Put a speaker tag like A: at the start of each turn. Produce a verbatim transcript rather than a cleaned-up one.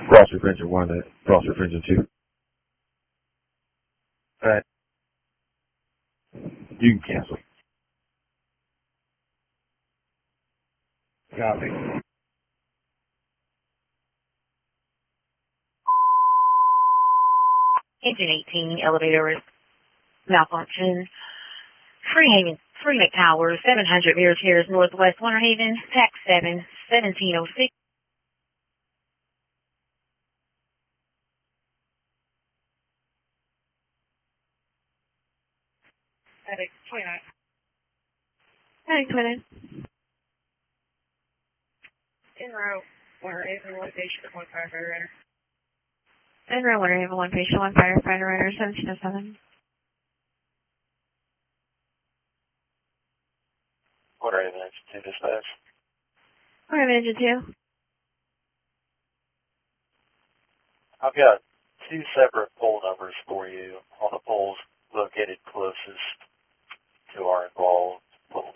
A: Cross roof engine one, uh, cross roof engine two. Alright. You can cancel. Copy.
B: Engine eighteen, elevator is malfunction. Freehaven, Freeman Tower, seven hundred Mirrors Terrace, Northwest Winter Haven, tax seven, seventeen oh six. Attic twenty-nine. Attic twenty-nine. In row, Winter Haven, one patient, one firefighter runner. In row, Winter Haven, one patient, one firefighter runner, seventeen oh seven.
C: Winter Haven, engine two dispatch.
B: Winter Haven, engine two.
C: I've got two separate pole numbers for you on the poles located closest to our involved